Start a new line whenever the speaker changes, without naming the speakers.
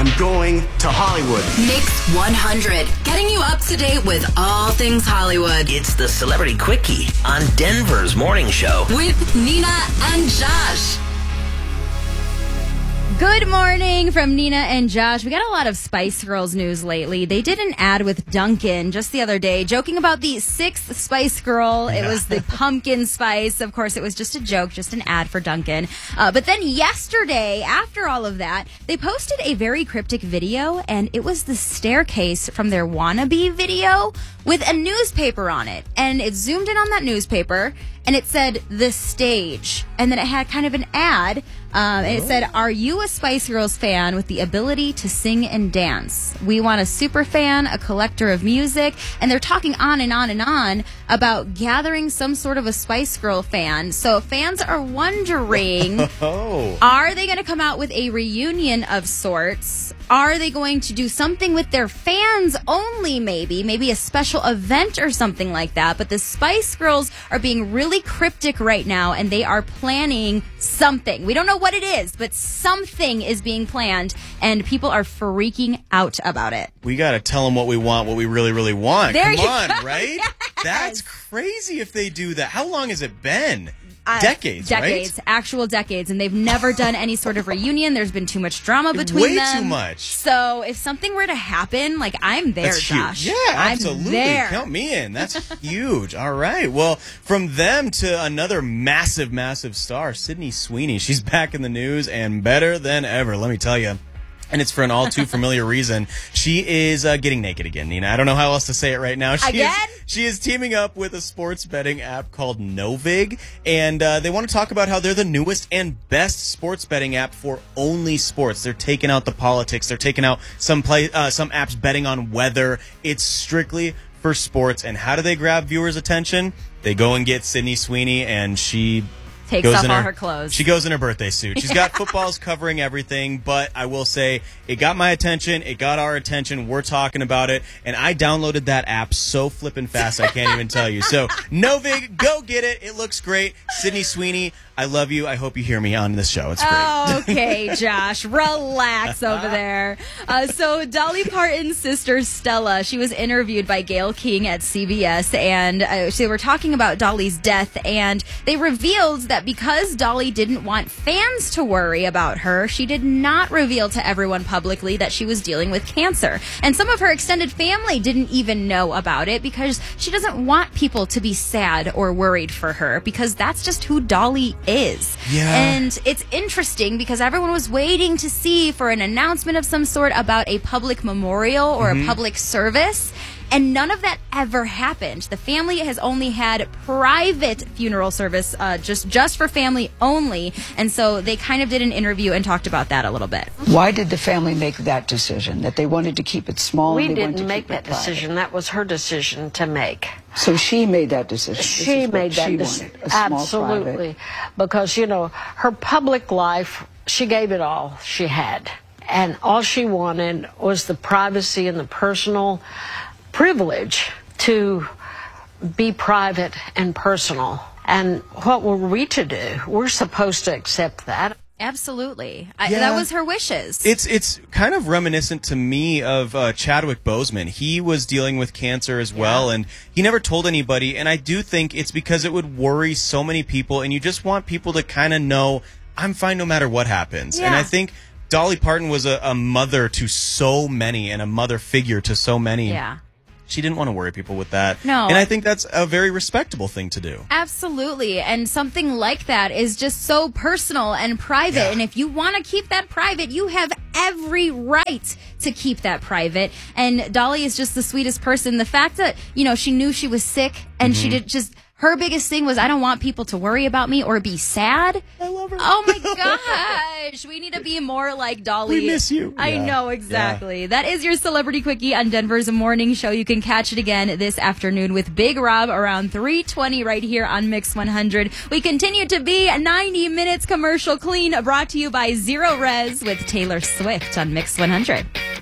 I'm going to Hollywood.
Mix 100, getting you up to date with all things Hollywood.
It's the Celebrity Quickie on Denver's Morning Show.
With Nina and Josh.
Good morning from Nina and Josh. We got a lot of Spice Girls news lately. They did an ad with Dunkin' just the other day, joking about the 6th Spice Girl. It was the pumpkin spice. Of course, it was just a joke, just an ad for Dunkin'. But then yesterday, after all of that, they posted a very cryptic video, and it was the staircase from their Wannabe video with a newspaper on it. And it zoomed in on that newspaper, and it said, "The Stage." And then it had kind of an ad. And it said, "Are you a Spice Girls fan with the ability to sing and dance? We want a super fan, a collector of music." And they're talking on and on and on about gathering some sort of a Spice Girl fan. So fans are wondering, are they going to come out with a reunion of sorts? Are they going to do something with their fans only, maybe a special event or something like that? But the Spice Girls are being really cryptic right now, and they are planning something. We don't know what it is, but something is being planned, and people are freaking out about it.
We got to tell them what we want, what we really, really want.
There
Come on,
go.
right?
Yes.
That's crazy if they do that. How long has it been? Decades,
right? Actual decades, and they've never done any sort of reunion. There's been too much drama between
Way
them.
Way too much.
So if something were to happen, like, I'm there,
That's
Josh.
huge. Yeah, absolutely.
I'm there.
Count me in. That's huge. All right. Well, from them to another massive, massive star, Sydney Sweeney. She's back in the news and better than ever, let me tell you. And it's for an all too familiar reason. She is getting naked again, Nina. I don't know how else to say it right now. She is teaming up with a sports betting app called Novig. And they want to talk about how they're the newest and best sports betting app for only sports. They're taking out the politics. They're taking out some apps betting on weather. It's strictly for sports. And how do they grab viewers' attention? They go and get Sydney Sweeney, and she
takes off all her clothes.
She goes in her birthday suit. She's got footballs covering everything, but I will say it got my attention. It got our attention. We're talking about it, and I downloaded that app so flippin' fast I can't even tell you. So, Novig, go get it. It looks great. Sydney Sweeney, I love you. I hope you hear me on this show. It's great.
Okay, Josh. Relax over there. So Dolly Parton's sister, Stella, she was interviewed by Gayle King at CBS, and they were talking about Dolly's death, and they revealed that because Dolly didn't want fans to worry about her, she did not reveal to everyone publicly that she was dealing with cancer. And some of her extended family didn't even know about it because she doesn't want people to be sad or worried for her, because that's just who Dolly is.
Yeah.
And it's interesting because everyone was waiting to see for an announcement of some sort about a public memorial or a public service. And none of that ever happened. The family has only had private funeral service, just for family only. And so they kind of did an interview and talked about that a little bit.
Why did the family make that decision, that they wanted to keep it small?
We didn't make that decision. That was her decision to make.
So she made that decision.
She made that decision. Absolutely. Because, you know, her public life, she gave it all she had. And all she wanted was the privacy and the personal privilege to be private and personal. And what were we to do? We're supposed to accept that.
Absolutely. That was her wishes.
It's kind of reminiscent to me of Chadwick Boseman. He was dealing with cancer as well, and he never told anybody. And I do think it's because it would worry so many people, and you just want people to kind of know, I'm fine no matter what happens.
Yeah.
And I think Dolly Parton was a mother to so many and a mother figure to so many.
Yeah.
She didn't want to worry people with that.
No.
And I think that's a very respectable thing to do.
Absolutely. And something like that is just so personal and private.
Yeah.
And if you want to keep that private, you have every right to keep that private. And Dolly is just the sweetest person. The fact that, you know, she knew she was sick and she did just... Her biggest thing was, I don't want people to worry about me or be sad.
I love her.
Oh, my gosh. We need to be more like Dolly.
We miss you.
I know, exactly. Yeah. That is your Celebrity Quickie on Denver's Morning Show. You can catch it again this afternoon with Big Rob around 3:20 right here on Mix 100. We continue to be 90 minutes commercial clean, brought to you by Zero Res with Taylor Swift on Mix 100.